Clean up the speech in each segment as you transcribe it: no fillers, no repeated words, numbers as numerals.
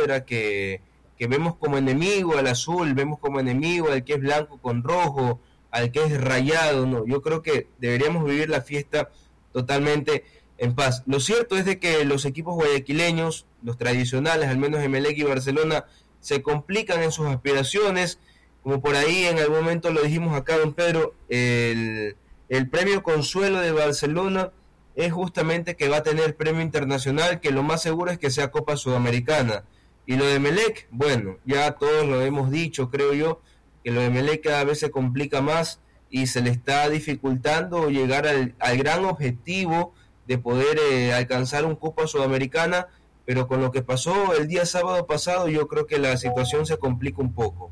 cuadra que vemos como enemigo al azul, vemos como enemigo al que es blanco con rojo, al que es rayado. No, yo creo que deberíamos vivir la fiesta totalmente en paz. Lo cierto es de que los equipos guayaquileños, los tradicionales, al menos Emelec y Barcelona, se complican en sus aspiraciones, como por ahí en algún momento lo dijimos acá, don Pedro, el premio Consuelo de Barcelona es justamente que va a tener premio internacional, que lo más seguro es que sea Copa Sudamericana. Y lo de Emelec, bueno, ya todos lo hemos dicho, creo yo, que lo de Emelec cada vez se complica más y se le está dificultando llegar al gran objetivo de poder alcanzar un Copa Sudamericana, pero con lo que pasó el día sábado pasado yo creo que la situación se complica un poco.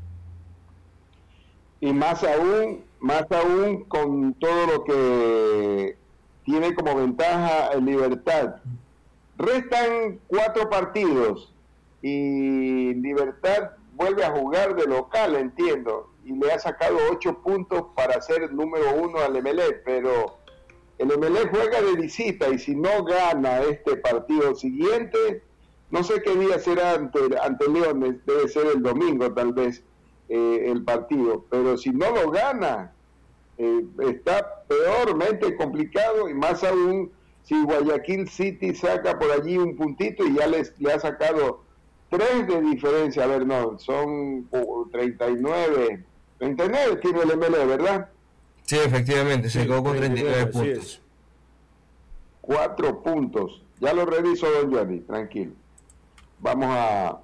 Y más aún con todo lo que tiene como ventaja el Libertad. Restan 4 partidos y Libertad vuelve a jugar de local, entiendo, y le ha sacado 8 puntos para ser el número 1 al Emelec, pero el Emelec juega de visita y si no gana este partido siguiente, no sé qué día será ante Leones, debe ser el domingo tal vez el partido, pero si no lo gana, está peormente complicado, y más aún si Guayaquil City saca por allí un puntito y ya le ha sacado 3 de diferencia. A ver, no, son 39 tiene el ML, ¿verdad? Sí, efectivamente, se quedó con 39 puntos. 4 puntos, ya lo reviso, don Johnny, tranquilo. Vamos a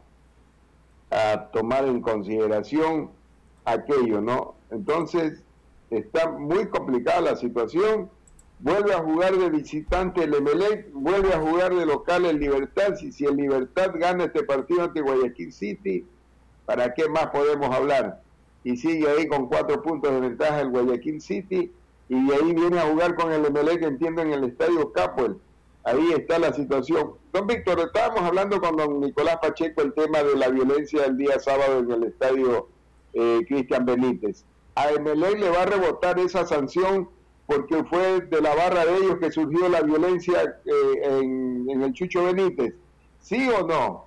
tomar en consideración aquello, ¿no? Entonces, está muy complicada la situación. Vuelve a jugar de visitante el Emelec, vuelve a jugar de local el Libertad. Si el Libertad gana este partido ante Guayaquil City, ¿para qué más podemos hablar? Y sigue ahí con 4 puntos de ventaja el Guayaquil City, y de ahí viene a jugar con el Emelec, entiendo, en el Estadio Capuel. Ahí está la situación. Don Víctor, estábamos hablando con don Nicolás Pacheco el tema de la violencia el día sábado en el Estadio Cristian Benítez. A Emelec le va a rebotar esa sanción porque fue de la barra de ellos que surgió la violencia en el Chucho Benítez. ¿Sí o no?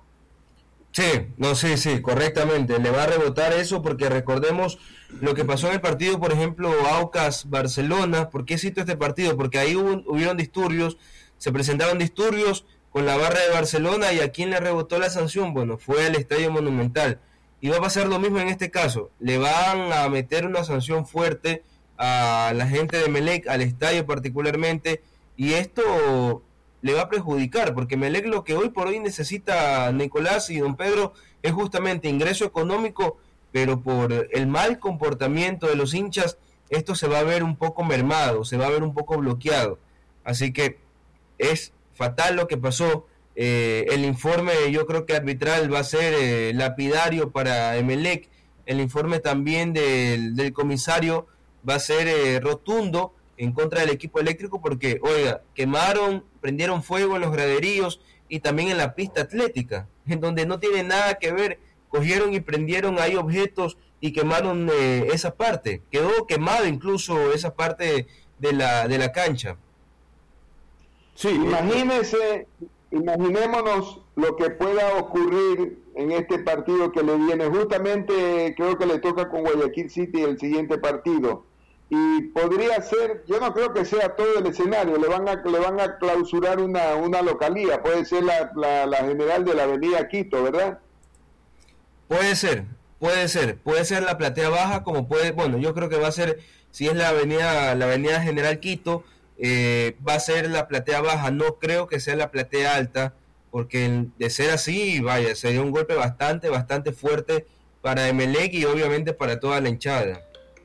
Sí, correctamente. Le va a rebotar eso porque recordemos lo que pasó en el partido, por ejemplo, Aucas-Barcelona. ¿Por qué cito este partido? Porque ahí hubieron disturbios, se presentaron disturbios con la barra de Barcelona, y a quien le rebotó la sanción, bueno, fue al Estadio Monumental. Y va a pasar lo mismo en este caso. Le van a meter una sanción fuerte a la gente de Emelec, al estadio particularmente, y esto le va a perjudicar, porque Emelec lo que hoy por hoy necesita, Nicolás y don Pedro, es justamente ingreso económico, pero por el mal comportamiento de los hinchas, esto se va a ver un poco mermado, se va a ver un poco bloqueado. Así que es fatal lo que pasó. El informe, yo creo que arbitral va a ser lapidario para Emelec. El informe también del comisario va a ser rotundo en contra del equipo eléctrico, porque, oiga, prendieron fuego en los graderíos y también en la pista atlética, en donde no tiene nada que ver. Cogieron y prendieron ahí objetos y quemaron esa parte. Quedó quemado incluso esa parte de la cancha. Sí, imaginémonos lo que pueda ocurrir en este partido que le viene. Justamente creo que le toca con Guayaquil City el siguiente partido. Y podría ser, yo no creo que sea todo el escenario, le van a clausurar una localía, puede ser la general de la avenida Quito, ¿verdad? Puede ser la platea baja, como bueno, yo creo que va a ser, si es la avenida General Quito, va a ser la platea baja, no creo que sea la platea alta, porque de ser así, vaya, sería un golpe bastante fuerte para Emelec y obviamente para toda la hinchada.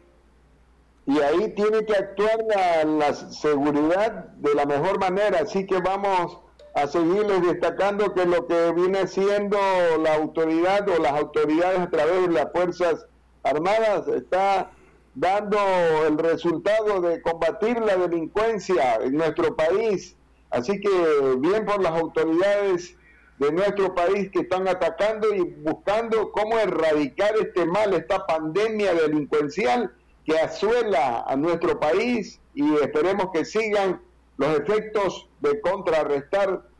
Y ahí tiene que actuar la seguridad de la mejor manera, así que vamos a seguirles destacando que lo que viene siendo la autoridad o las autoridades a través de las Fuerzas Armadas está dando el resultado de combatir la delincuencia en nuestro país. Así que bien por las autoridades de nuestro país que están atacando y buscando cómo erradicar este mal, esta pandemia delincuencial que asuela a nuestro país, y esperemos que sigan los efectos de contrarrestar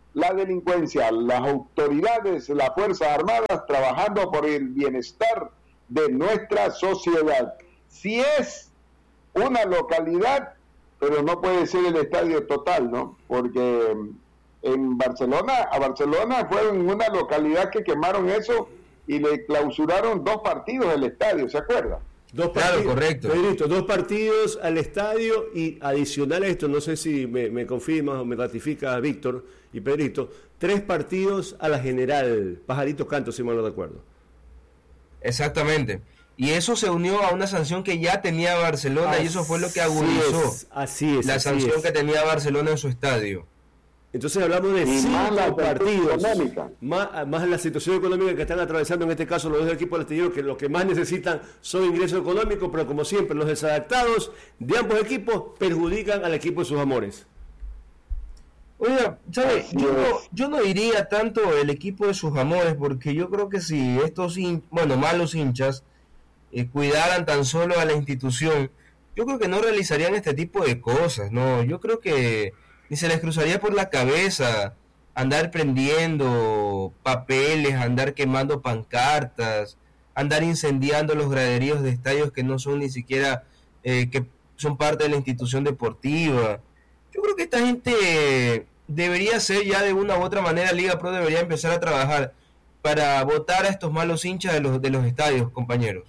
la delincuencia, las autoridades, las Fuerzas Armadas trabajando por el bienestar de nuestra sociedad. Si es una localidad, pero no puede ser el estadio total, ¿no? Porque en Barcelona, a Barcelona fue en una localidad que quemaron eso y le clausuraron 2 partidos del estadio, ¿se acuerda? 2 partidos, claro, correcto. Pedrito, 2 partidos al estadio y adicional a esto, no sé si me confirma o me ratifica Víctor y Pedrito, 3 partidos a la General Pajaritos Cantos, si mal no recuerdo. Exactamente. Y eso se unió a una sanción que ya tenía Barcelona, y eso fue lo que agudizó la sanción que tenía Barcelona en su estadio. Entonces hablamos de 5 partidos, más la situación económica que están atravesando en este caso los 2 equipos del astillero, que lo que más necesitan son ingresos económicos, pero como siempre los desadaptados de ambos equipos perjudican al equipo de sus amores. Oiga, ¿sabe? Yo no diría tanto el equipo de sus amores, porque yo creo que si estos malos hinchas cuidaran tan solo a la institución, yo creo que no realizarían este tipo de cosas, ¿no? Yo creo que ni se les cruzaría por la cabeza andar prendiendo papeles, andar quemando pancartas, andar incendiando los graderíos de estadios que no son ni siquiera, que son parte de la institución deportiva. Yo creo que esta gente debería ser ya de una u otra manera, Liga Pro debería empezar a trabajar para votar a estos malos hinchas de los estadios, compañeros.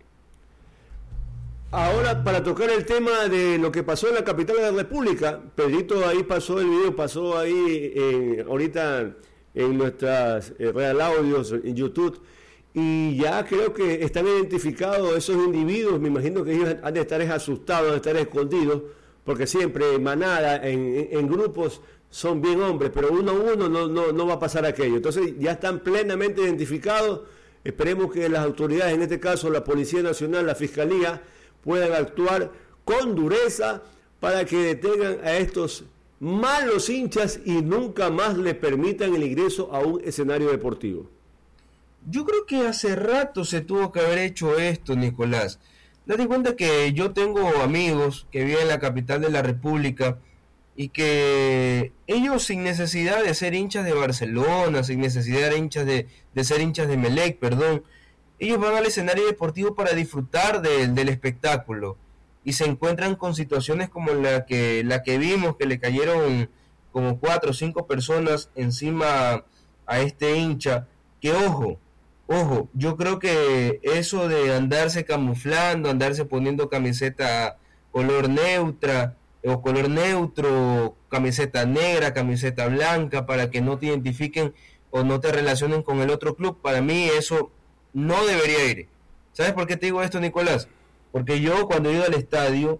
Ahora, para tocar el tema de lo que pasó en la capital de la República, Pedrito ahí pasó el video, pasó ahí ahorita en nuestras Real Audios en YouTube, y ya creo que están identificados esos individuos. Me imagino que ellos han de estar asustados, han de estar escondidos, porque siempre en manada, en grupos, son bien hombres, pero uno a uno no va a pasar aquello. Entonces ya están plenamente identificados. Esperemos que las autoridades, en este caso la Policía Nacional, la Fiscalía, puedan actuar con dureza para que detengan a estos malos hinchas y nunca más le permitan el ingreso a un escenario deportivo. Yo creo que hace rato se tuvo que haber hecho esto, Nicolás. Date cuenta que yo tengo amigos que viven en la capital de la República y que ellos, sin necesidad de ser hinchas de Barcelona, sin necesidad de ser hinchas de Emelec, perdón, ellos van al escenario deportivo para disfrutar del espectáculo y se encuentran con situaciones como la que vimos, que le cayeron como 4 o 5 personas encima a este hincha, que ojo, yo creo que eso de andarse camuflando, andarse poniendo camiseta color neutra o color neutro, camiseta negra, camiseta blanca, para que no te identifiquen o no te relacionen con el otro club, para mí eso no debería ir. ¿Sabes por qué te digo esto, Nicolás? Porque yo cuando he ido al estadio,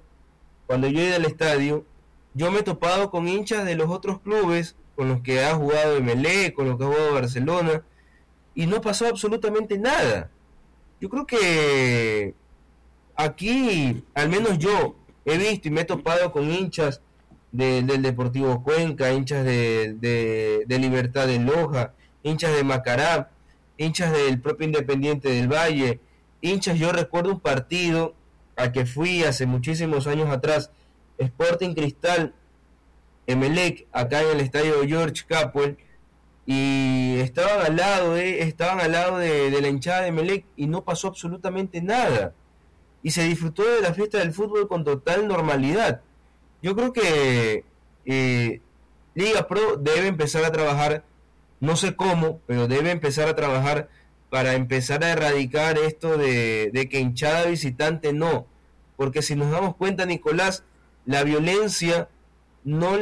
yo me he topado con hinchas de los otros clubes con los que ha jugado Emelec, con los que ha jugado Barcelona, y no pasó absolutamente nada. Yo creo que aquí, al menos yo he visto y me he topado con hinchas del Deportivo Cuenca, hinchas de Libertad de Loja, hinchas de Macará, hinchas del propio Independiente del Valle, hinchas. Yo recuerdo un partido al que fui hace muchísimos años atrás, Sporting Cristal Emelec, acá en el estadio George Capwell, y estaban al lado de la hinchada de Emelec y no pasó absolutamente nada, y se disfrutó de la fiesta del fútbol con total normalidad. Yo creo que Liga Pro debe empezar a trabajar, no sé cómo, pero debe empezar a trabajar para empezar a erradicar esto de que hinchada visitante no, porque si nos damos cuenta, Nicolás, la violencia no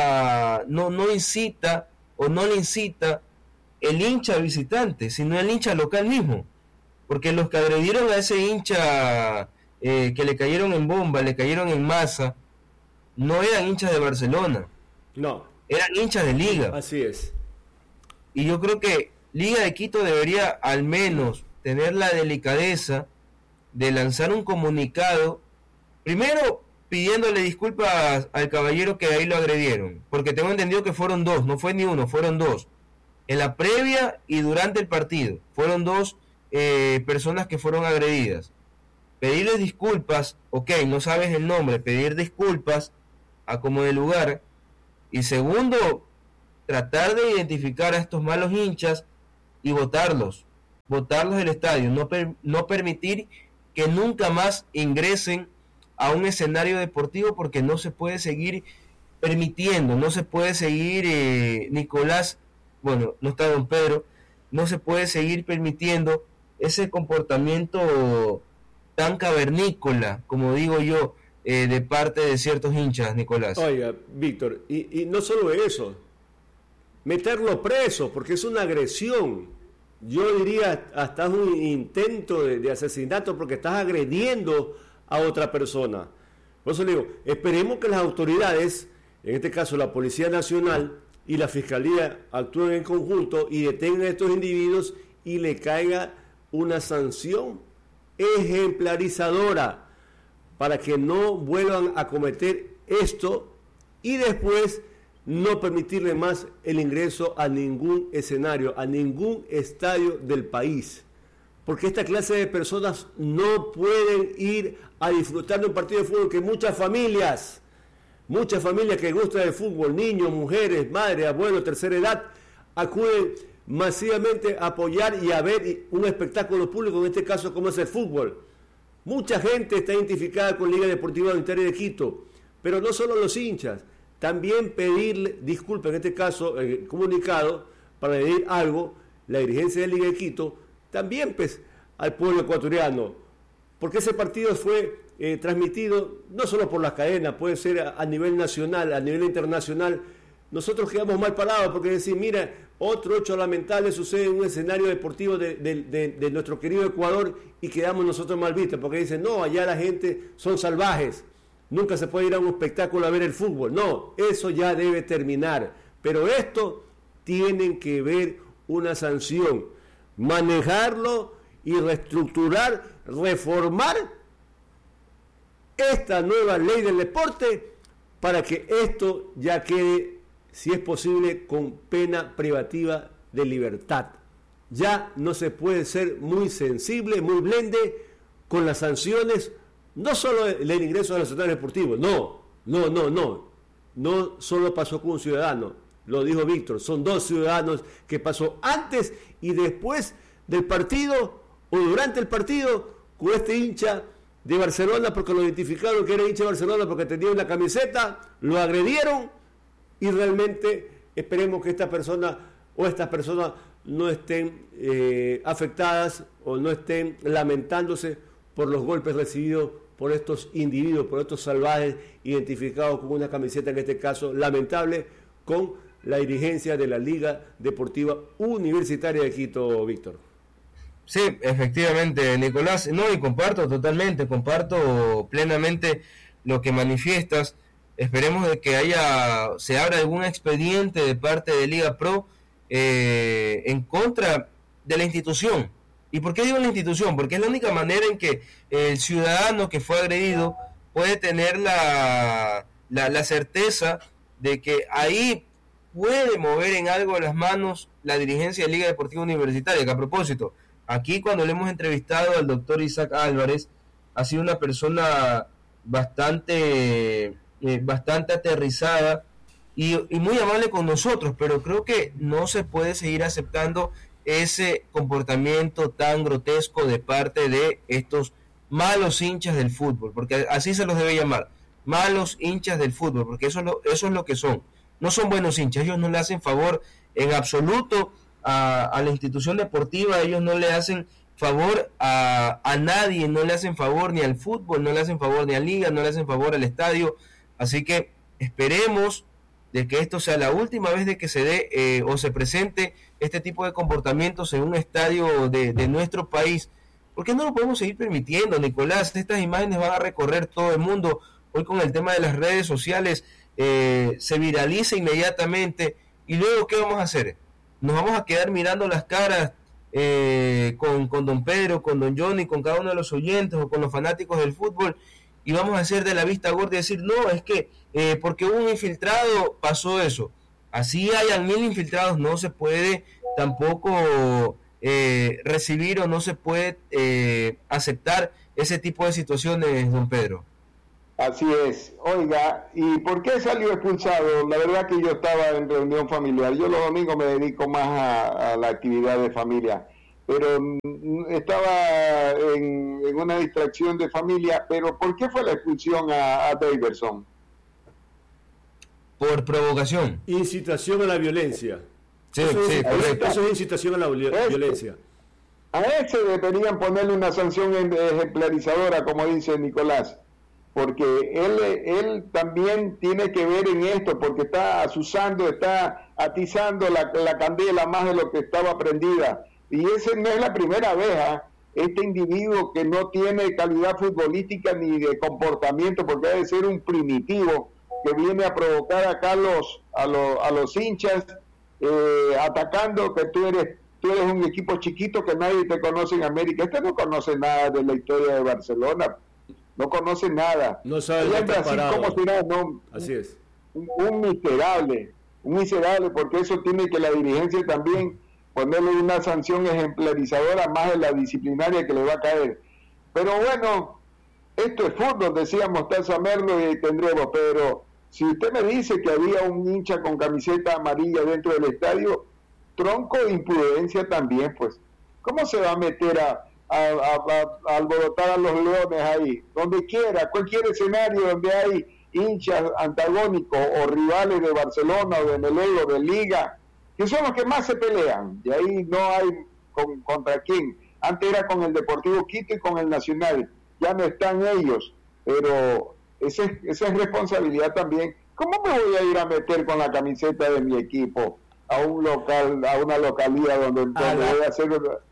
incita o no le incita el hincha visitante, sino el hincha local mismo, porque los que agredieron a ese hincha que le cayeron en bomba, le cayeron en masa, no eran hinchas de Barcelona, no, eran hinchas de Liga. Así es. Y yo creo que Liga de Quito debería al menos tener la delicadeza de lanzar un comunicado, primero pidiéndole disculpas al caballero que ahí lo agredieron, porque tengo entendido que fueron 2, no fue ni uno, fueron 2. En la previa y durante el partido, fueron 2 personas que fueron agredidas. Pedirles disculpas, ok, no sabes el nombre, pedir disculpas a como de lugar. Y segundo, tratar de identificar a estos malos hinchas y votarlos del estadio, no permitir que nunca más ingresen a un escenario deportivo, porque no se puede seguir permitiendo, no se puede seguir, Nicolás, bueno, no está don Pedro, no se puede seguir permitiendo ese comportamiento tan cavernícola, como digo yo, de parte de ciertos hinchas, Nicolás. Oiga, Víctor, y no solo eso, meterlo preso, porque es una agresión. Yo diría hasta un intento de asesinato, porque estás agrediendo a otra persona. Por eso le digo, esperemos que las autoridades, en este caso la Policía Nacional y la Fiscalía, actúen en conjunto y detengan a estos individuos y le caiga una sanción ejemplarizadora para que no vuelvan a cometer esto y después no permitirle más el ingreso a ningún escenario, a ningún estadio del país. Porque esta clase de personas no pueden ir a disfrutar de un partido de fútbol, que muchas familias que gustan del fútbol, niños, mujeres, madres, abuelos, tercera edad, acuden masivamente a apoyar y a ver un espectáculo público, en este caso como es el fútbol. Mucha gente está identificada con Liga Deportiva Unitaria de Quito, pero no solo los hinchas, también pedirle disculpas, en este caso, comunicado, para pedir algo, la dirigencia de Liga de Quito, también pues, al pueblo ecuatoriano, porque ese partido fue transmitido no solo por las cadenas, puede ser a nivel nacional, a nivel internacional. Nosotros quedamos mal parados porque decir, mira, otro hecho lamentable sucede en un escenario deportivo de nuestro querido Ecuador y quedamos nosotros mal vistos, porque dicen, no, allá la gente son salvajes, nunca se puede ir a un espectáculo a ver el fútbol. No, eso ya debe terminar, pero esto tienen que ver una sanción, manejarlo y reestructurar, reformar esta nueva ley del deporte para que esto ya quede, si es posible, con pena privativa de libertad. Ya no se puede ser muy sensible, muy blende con las sanciones, no solo el ingreso a los sectores deportivos, no solo pasó con un ciudadano, lo dijo Víctor, son dos ciudadanos que pasó antes y después del partido o durante el partido con este hincha de Barcelona, porque lo identificaron que era hincha de Barcelona porque tenía una camiseta, lo agredieron y realmente esperemos que esta persona o estas personas no estén afectadas o no estén lamentándose por los golpes recibidos por estos individuos, por estos salvajes identificados con una camiseta, en este caso lamentable, con la dirigencia de la Liga Deportiva Universitaria de Quito, Víctor. Sí, efectivamente, Nicolás, no, y comparto plenamente lo que manifiestas. Esperemos de que se abra algún expediente de parte de Liga Pro en contra de la institución. ¿Y por qué digo la institución? Porque es la única manera en que el ciudadano que fue agredido puede tener la certeza de que ahí puede mover en algo las manos la dirigencia de Liga Deportiva Universitaria, que a propósito, aquí cuando le hemos entrevistado al doctor Isaac Álvarez, ha sido una persona bastante aterrizada y muy amable con nosotros, pero creo que no se puede seguir aceptando ese comportamiento tan grotesco de parte de estos malos hinchas del fútbol, porque así se los debe llamar, malos hinchas del fútbol, porque eso es lo que son. No son buenos hinchas, ellos no le hacen favor en absoluto a la institución deportiva, ellos no le hacen favor a nadie, no le hacen favor ni al fútbol, no le hacen favor ni a Liga, no le hacen favor al estadio, así que esperemos de que esto sea la última vez de que se dé o se presente este tipo de comportamientos en un estadio de nuestro país, porque no lo podemos seguir permitiendo, Nicolás. Estas imágenes van a recorrer todo el mundo, hoy con el tema de las redes sociales se viraliza inmediatamente, y luego ¿qué vamos a hacer? Nos vamos a quedar mirando las caras con don Pedro, con don Johnny, con cada uno de los oyentes o con los fanáticos del fútbol, y vamos a hacer de la vista gorda y decir, no, es que porque hubo un infiltrado pasó eso. Así hayan 1000 infiltrados, no se puede tampoco recibir o no se puede aceptar ese tipo de situaciones, don Pedro. Así es. Oiga, ¿y por qué salió expulsado? La verdad que yo estaba en reunión familiar. Yo los domingos me dedico más a la actividad de familia, pero estaba en una distracción de familia. Pero ¿por qué fue la expulsión a Daverson? Por provocación. Incitación a la violencia. Sí, correcto. Eso es incitación a la violencia. A ese deberían ponerle una sanción ejemplarizadora, como dice Nicolás, porque él también tiene que ver en esto, porque está azuzando, está atizando la candela más de lo que estaba prendida. Y esa no es la primera vez, este individuo que no tiene calidad futbolística ni de comportamiento, porque debe ser un primitivo que viene a provocar acá a los hinchas, atacando que tú eres un equipo chiquito que nadie te conoce en América. Este no conoce nada de la historia de Barcelona, no conoce nada. No sabe dónde está parado. ¿Cómo será? No, así es. Un miserable, porque eso tiene que la dirigencia también ponerle una sanción ejemplarizadora más de la disciplinaria que le va a caer. Pero bueno, esto es fútbol, decía Mostaza Merlo, y tendremos, pero si usted me dice que había un hincha con camiseta amarilla dentro del estadio, tronco de imprudencia también, pues. ¿Cómo se va a meter a alborotar a los leones ahí? Donde quiera, cualquier escenario donde hay hinchas antagónicos o rivales de Barcelona o de Melec o de Liga, que son los que más se pelean, y ahí no hay contra quién. Antes era con el Deportivo Quito y con el Nacional, ya no están ellos, pero esa es responsabilidad también. ¿Cómo me voy a ir a meter con la camiseta de mi equipo a un local, a una localidad donde voy a hacer...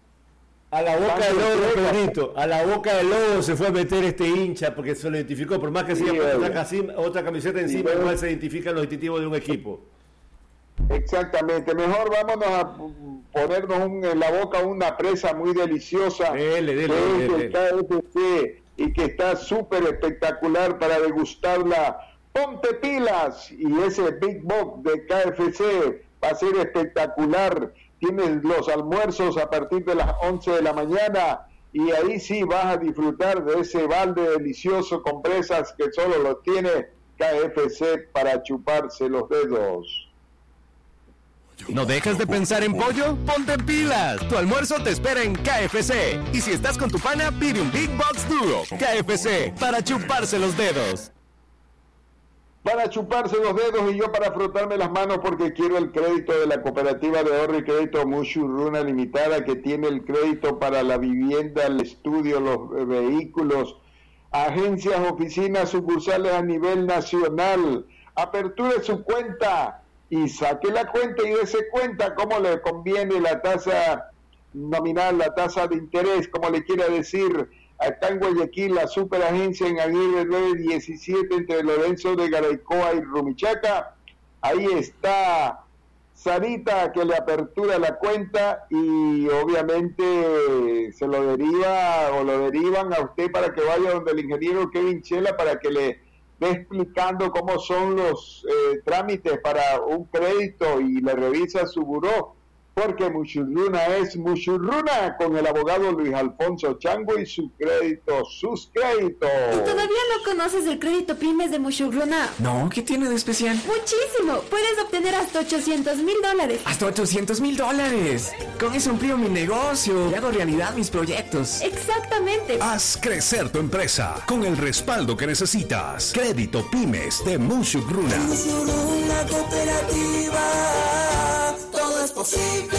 A la boca del lobo, Pedrito, a la boca del lobo se fue a meter este hincha porque se lo identificó, por más que sea otra camiseta encima, igual se identifican los distintivos de un equipo. Exactamente, mejor vámonos a ponernos en la boca una presa muy deliciosa, dele. el KFC, y que está súper espectacular para degustarla. Ponte pilas, y ese Big Box de KFC va a ser espectacular. Tienes los almuerzos a partir de las 11 de la mañana y ahí sí vas a disfrutar de ese balde delicioso con presas que solo lo tiene KFC para chuparse los dedos. ¿No dejas de pensar en pollo? ¡Ponte pilas! Tu almuerzo te espera en KFC. Y si estás con tu pana, pide un Big Box Duo. KFC, para chuparse los dedos. Para chuparse los dedos y yo para frotarme las manos porque quiero el crédito de la Cooperativa de Ahorro y Crédito Mushurruna Limitada, que tiene el crédito para la vivienda, el estudio, los vehículos, agencias, oficinas, sucursales a nivel nacional. Aperture su cuenta y saque la cuenta y dése cuenta cómo le conviene la tasa nominal, la tasa de interés, como le quiera decir. Acá en Guayaquil, la superagencia en Aguirre 917 entre Lorenzo de Garaycoa y Rumichaca. Ahí está Sarita, que le apertura la cuenta y obviamente se lo deriva o lo derivan a usted para que vaya donde el ingeniero Kevin Chela para que le ve explicando cómo son los trámites para un crédito y le revisa su buró. Porque Mushurruna es Mushurruna con el abogado Luis Alfonso Chango y sus créditos. ¿Y todavía no conoces el crédito pymes de Mushurruna? No, ¿qué tiene de especial? ¡Muchísimo! Puedes obtener hasta $800,000. ¡Hasta $800,000! Con eso amplío mi negocio y hago realidad mis proyectos. ¡Exactamente! Haz crecer tu empresa con el respaldo que necesitas. Crédito Pymes de Mushurruna. Mushurruna Cooperativa. Todo es posible.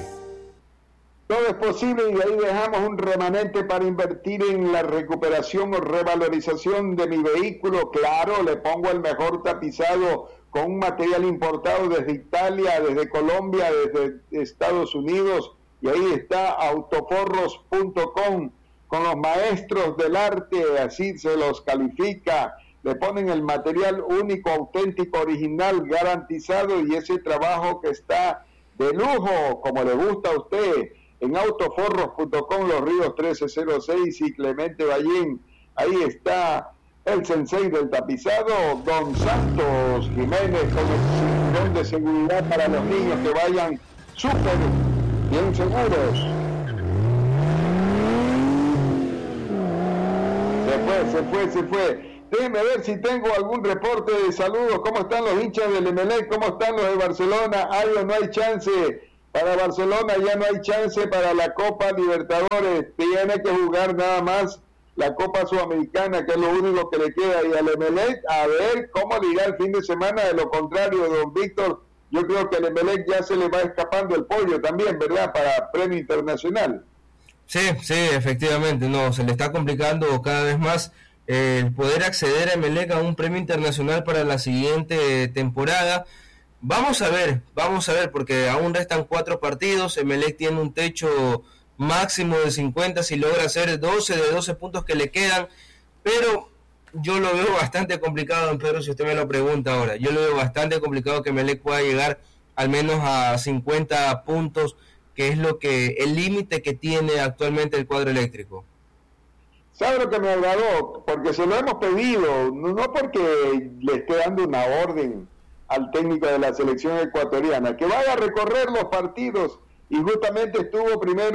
Todo es posible y ahí dejamos un remanente para invertir en la recuperación o revalorización de mi vehículo. Claro, le pongo el mejor tapizado con un material importado desde Italia, desde Colombia, desde Estados Unidos. Y ahí está autoforros.com con los maestros del arte, así se los califica. Le ponen el material único, auténtico, original, garantizado y ese trabajo que está de lujo, como le gusta a usted, en autoforros.com, Los Ríos 1306 y Clemente Ballén. Ahí está el sensei del tapizado, Don Santos Jiménez, con el cinturón de seguridad para los niños que vayan súper bien seguros. Se fue. Déjeme ver si tengo algún reporte de saludos. ¿Cómo están los hinchas del Emelec? ¿Cómo están los de Barcelona? ¿Hay o no hay chance para Barcelona? Ya no hay chance para la Copa Libertadores. Tiene que jugar nada más la Copa Sudamericana, que es lo único que le queda. Y al Emelec, a ver cómo le irá el fin de semana. De lo contrario, don Víctor, yo creo que al Emelec ya se le va escapando el pollo también, ¿verdad? Para premio internacional. Sí, efectivamente. No, se le está complicando cada vez más el poder acceder a Emelec a un premio internacional para la siguiente temporada. Vamos a ver, porque aún restan 4 partidos. Emelec tiene un techo máximo de 50 si logra hacer 12 de 12 puntos que le quedan, pero yo lo veo bastante complicado, don Pedro, si usted me lo pregunta ahora. Yo lo veo bastante complicado que Emelec pueda llegar al menos a 50 puntos, que es el límite que tiene actualmente el cuadro eléctrico. ¿Sabe lo que me agradó? Porque se lo hemos pedido, no porque le esté dando una orden al técnico de la selección ecuatoriana, que vaya a recorrer los partidos, y justamente estuvo primero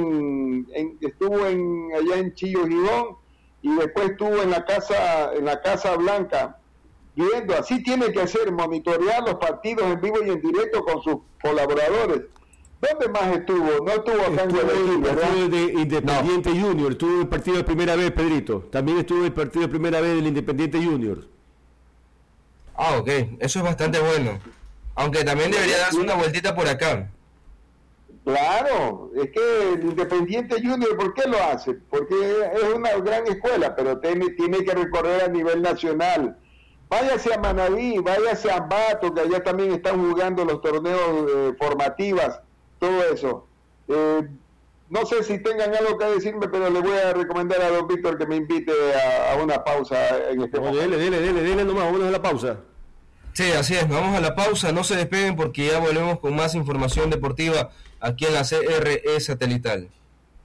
allá en Chillo Gijón, y después estuvo en la Casa Blanca, viendo, así tiene que hacer, monitorear los partidos en vivo y en directo con sus colaboradores. ¿Dónde más estuvo? No estuvo acá en Guayaquil, ¿verdad? Estuvo de Independiente Junior, estuvo en el partido de primera vez, Pedrito. También estuvo en el partido de primera vez del Independiente Junior. Ah, ok, eso es bastante bueno. Aunque también debería darse una vueltita por acá. Claro, es que el Independiente Junior, ¿por qué lo hace? Porque es una gran escuela, pero tiene que recorrer a nivel nacional. Váyase a Manaví, váyase a Ambato, que allá también están jugando los torneos formativas, todo eso. No sé si tengan algo que decirme, pero le voy a recomendar a don Víctor que me invite a una pausa en este momento. Dele nomás, vámonos a la pausa. Sí, así es, vamos a la pausa, no se despeguen porque ya volvemos con más información deportiva aquí en la CRE Satelital.